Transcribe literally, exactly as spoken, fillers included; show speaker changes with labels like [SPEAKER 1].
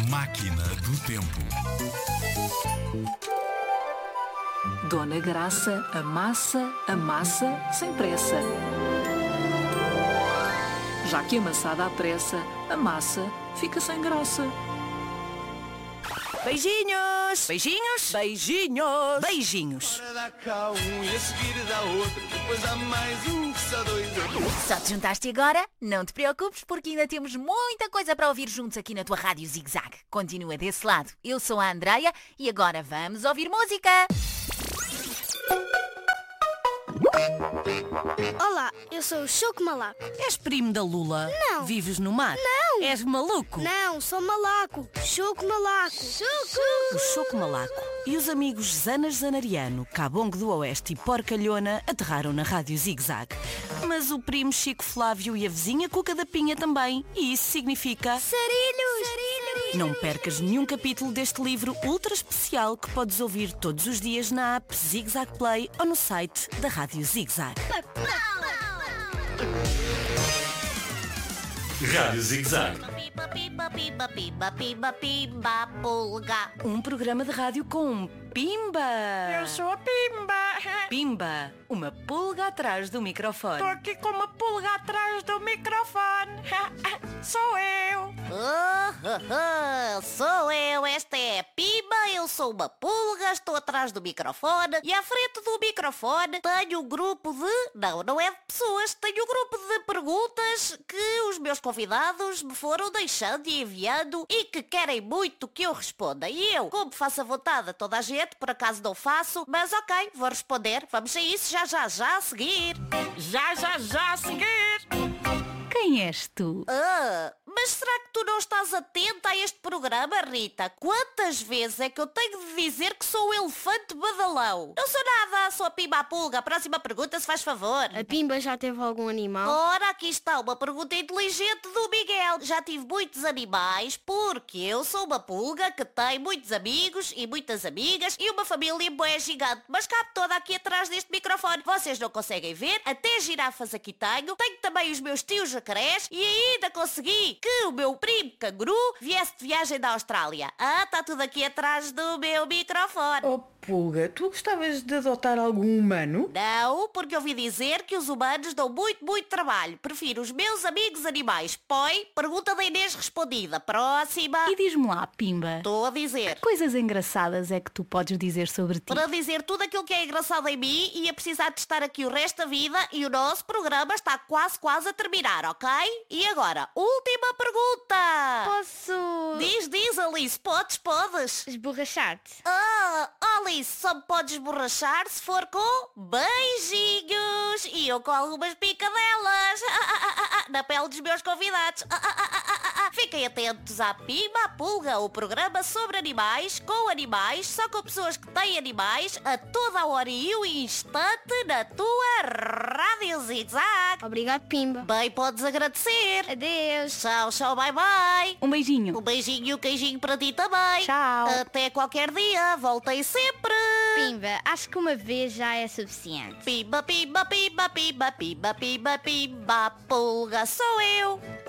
[SPEAKER 1] Máquina do Tempo.
[SPEAKER 2] Dona Graça amassa, amassa, sem pressa. Já que amassada à pressa, a massa fica sem graça.
[SPEAKER 3] Beijinhos! Beijinhos! Beijinhos! Beijinhos!
[SPEAKER 4] Ora dá cá um e a seguir dá outro. Depois há mais um que só dois.
[SPEAKER 5] Só te juntaste agora? Não te preocupes porque ainda temos muita coisa para ouvir juntos aqui na tua Rádio Zig Zag. Continua desse lado. Eu sou a Andreia e agora vamos ouvir música.
[SPEAKER 6] Olá, eu sou o Choco Malaco.
[SPEAKER 3] És primo da Lula?
[SPEAKER 6] Não.
[SPEAKER 3] Vives no mar?
[SPEAKER 6] Não.
[SPEAKER 3] És maluco?
[SPEAKER 6] Não, sou Malaco. Choco Malaco. Choco!
[SPEAKER 3] O Choco Malaco e os amigos Zanas Zanariano, Cabongo do Oeste e Porcalhona aterraram na Rádio Zig Zag. Mas o primo Chico Flávio e a vizinha Cuca da Pinha também. E isso significa...
[SPEAKER 6] Sarilhos! Sarilhos!
[SPEAKER 3] Não percas nenhum capítulo deste livro ultra especial que podes ouvir todos os dias na app Zig Zag Play ou no site da Rádio Zig Zag.
[SPEAKER 1] Rádio Zig Zag.
[SPEAKER 5] Piba, piba, piba, piba, piba, piba, pulga.
[SPEAKER 3] Um programa de rádio com Pimba!
[SPEAKER 7] Eu sou a Pimba.
[SPEAKER 3] Pimba, uma pulga atrás do microfone.
[SPEAKER 7] Estou aqui com uma pulga atrás do microfone. Sou eu.
[SPEAKER 5] Oh, oh, oh, sou eu, esta é a Pimba, eu sou uma pulga, estou atrás do microfone e à frente do microfone tenho um grupo de... Não, não é de pessoas, tenho um grupo de perguntas que os meus convidados me foram deixando e enviando e que querem muito que eu responda. E eu, como faço a vontade a toda a gente, por acaso não faço, mas ok, vou responder. Vamos a isso já, já, já a seguir.
[SPEAKER 7] Já, já, já a seguir.
[SPEAKER 3] Quem és tu?
[SPEAKER 5] Ah, mas será que tu não estás atenta a este programa, Rita? Quantas vezes é que eu tenho de dizer que sou o elefante badalão? Não sou nada, sou a Pimba a Pulga. A próxima pergunta, se faz favor.
[SPEAKER 6] A Pimba já teve algum animal?
[SPEAKER 5] Ora, aqui está uma pergunta inteligente do Miguel. Já tive muitos animais porque eu sou uma pulga que tem muitos amigos e muitas amigas e uma família bué gigante. Mas cabe toda aqui atrás deste microfone. Vocês não conseguem ver, até girafas aqui tenho. Tenho também os meus tios jacarés e ainda consegui que o meu primo canguru viesse de viagem da Austrália. Ah, está tudo aqui atrás do meu microfone.
[SPEAKER 8] Oh, Pulga, tu gostavas de adotar algum humano?
[SPEAKER 5] Não, porque ouvi dizer que os humanos dão muito, muito trabalho. Prefiro os meus amigos animais. Põe, pergunta da Inês respondida. Próxima.
[SPEAKER 9] E diz-me lá, Pimba,
[SPEAKER 5] Estou a dizer.
[SPEAKER 9] que coisas engraçadas é que tu podes dizer sobre ti?
[SPEAKER 5] Para dizer tudo aquilo que é engraçado em mim, ia precisar de estar aqui o resto da vida e o nosso programa está quase, quase a terminar, ok? E agora, última pergunta.
[SPEAKER 6] Posso
[SPEAKER 5] Diz, diz, Alice. Podes, podes.
[SPEAKER 6] esborrachar-te?
[SPEAKER 5] Ah, Alice, só me podes esborrachar se for com beijinhos e eu com algumas picadelas na pele dos meus convidados. Fiquem atentos à Pimba a Pulga, o programa sobre animais, com animais, só com pessoas que têm animais, a toda a hora e um instante na tua Rádio Zig Zag.
[SPEAKER 6] Obrigado, Pimba.
[SPEAKER 5] Bem, podes agradecer.
[SPEAKER 6] Adeus.
[SPEAKER 5] Tchau, tchau, bye, bye.
[SPEAKER 9] Um beijinho.
[SPEAKER 5] Um beijinho e um queijinho para ti também.
[SPEAKER 9] Tchau.
[SPEAKER 5] Até qualquer dia. Voltem sempre.
[SPEAKER 6] Pimba, acho que uma vez já é suficiente.
[SPEAKER 5] Pimba, pimba, pimba, pimba, pimba, pimba, pimba, pulga, sou eu.